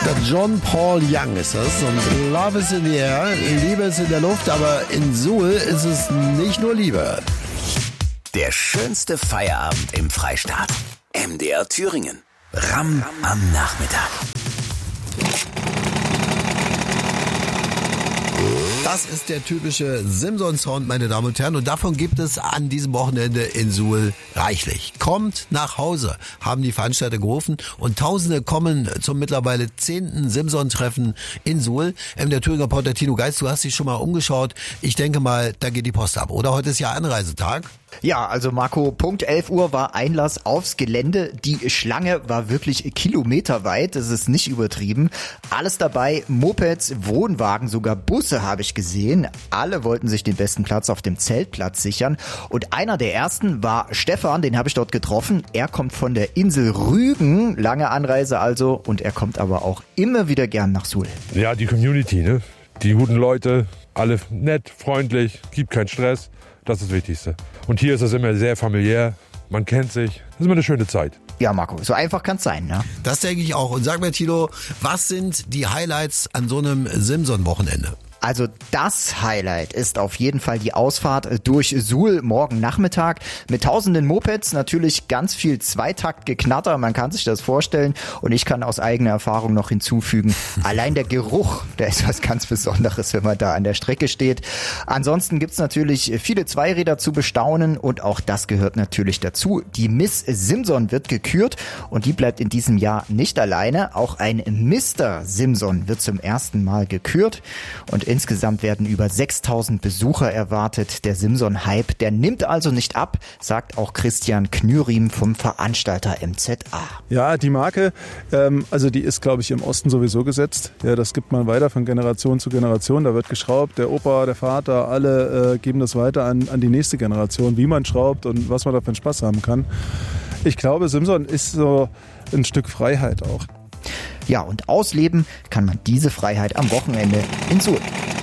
Der John Paul Young ist das und Love is in the air, Liebe ist in der Luft, aber in Suhl ist es nicht nur Liebe. Der schönste Feierabend im Freistaat. MDR Thüringen. Ram am Nachmittag. Das ist der typische Simson-Sound, meine Damen und Herren. Und davon gibt es an diesem Wochenende in Suhl reichlich. Kommt nach Hause, haben die Veranstalter gerufen. Und Tausende kommen zum mittlerweile 10. Simson-Treffen in Suhl. Der Thüringer Reporter Tino Geist, du hast dich schon mal umgeschaut. Ich denke mal, da geht die Post ab. Oder heute ist ja Anreisetag. Ja, also Marco, Punkt 11 Uhr war Einlass aufs Gelände. Die Schlange war wirklich kilometerweit, das ist nicht übertrieben. Alles dabei, Mopeds, Wohnwagen, sogar Busse habe ich gesehen. Alle wollten sich den besten Platz auf dem Zeltplatz sichern. Und einer der ersten war Stefan, den habe ich dort getroffen. Er kommt von der Insel Rügen, lange Anreise also. Und er kommt aber auch immer wieder gern nach Suhl. Ja, die Community, ne? Die guten Leute, alle nett, freundlich, gibt keinen Stress. Das ist das Wichtigste. Und hier ist es immer sehr familiär. Man kennt sich. Das ist immer eine schöne Zeit. Ja, Marco, so einfach kann's sein, ne? Das denke ich auch. Und sag mir, Tilo, was sind die Highlights an so einem Simson-Wochenende? Also das Highlight ist auf jeden Fall die Ausfahrt durch Suhl morgen Nachmittag mit tausenden Mopeds, natürlich ganz viel Zweitaktgeknatter, man kann sich das vorstellen und ich kann aus eigener Erfahrung noch hinzufügen, allein der Geruch, der ist was ganz Besonderes, wenn man da an der Strecke steht. Ansonsten gibt's natürlich viele Zweiräder zu bestaunen und auch das gehört natürlich dazu. Die Miss Simson wird gekürt und die bleibt in diesem Jahr nicht alleine, auch ein Mr. Simson wird zum ersten Mal gekürt und insgesamt werden über 6.000 Besucher erwartet. Der Simson-Hype, der nimmt also nicht ab, sagt auch Christian Knüriem vom Veranstalter MZA. Ja, die Marke, also die ist, glaube ich, im Osten sowieso gesetzt. Ja, das gibt man weiter von Generation zu Generation. Da wird geschraubt. Der Opa, der Vater, alle geben das weiter an die nächste Generation, wie man schraubt und was man da für einen Spaß haben kann. Ich glaube, Simson ist so ein Stück Freiheit auch. Ja, und ausleben kann man diese Freiheit am Wochenende in Suhl.